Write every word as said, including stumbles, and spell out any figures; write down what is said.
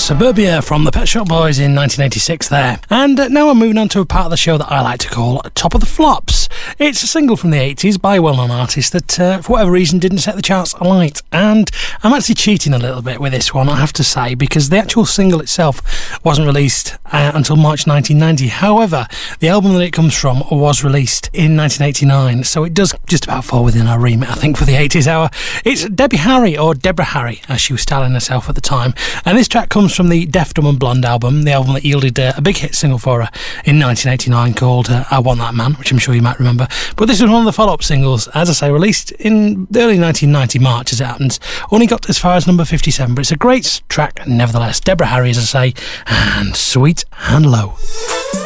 Suburbia from the Pet Shop Boys in nineteen eighty-six there. And uh, now I'm moving on to a part of the show that I like to call Top of the Flops. It's a single from the eighties by a well-known artist that, uh, for whatever reason, didn't set the charts alight. And I'm actually cheating a little bit with this one, I have to say, because the actual single itself wasn't released uh, until March nineteen ninety. However, the album that it comes from was released in nineteen eighty-nine, so it does just about fall within our remit, I think, for the eighties hour. It's Debbie Harry, or Deborah Harry, as she was styling herself at the time. And this track comes from the Deaf, Dumb and Blonde album, the album that yielded uh, a big hit single for her in nineteen eighty-nine called uh, I Want That Man, which I'm sure you might remember. But this was one of the follow-up singles, as I say, released in the early nineteen ninety, March, as it happens. Only got as far as number fifty-seven, but it's a great track nevertheless. Deborah Harry, as I say, and Sweet and Low.